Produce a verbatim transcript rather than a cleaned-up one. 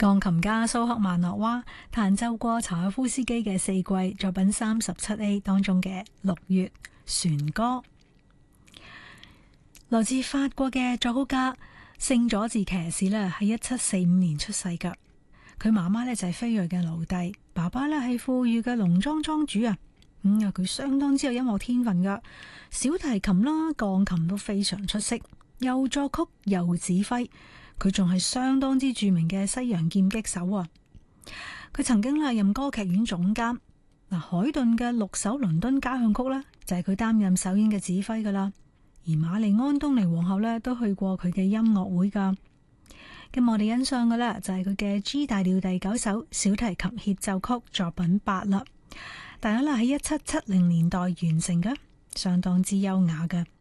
鋼琴家蘇克曼諾娃彈奏過柴可夫斯基嘅四季作品三十七 A 當中嘅六月旋歌。來自法國嘅作曲家聖佐治騎士呢，喺一七四五年出世噶。佢媽媽呢就係非裔嘅奴隸，爸爸呢係富裕嘅農莊莊主啊。咁啊，佢相當之有音樂天分噶，小提琴啦、鋼琴都非常出色，又作曲又指揮。佢仲係相當之著名嘅西洋劍擊手啊！佢曾經咧任歌劇院總監。嗱，海頓嘅六首倫敦交響曲呢，就係佢擔任首演嘅指揮噶啦。而瑪麗安東尼皇后呢，都去過佢嘅音樂會噶。咁我哋欣賞嘅呢，就係佢嘅 G 大調第九首小提琴協奏曲作品八啦。大家啦喺一七七零年代完成嘅，相當之優雅嘅。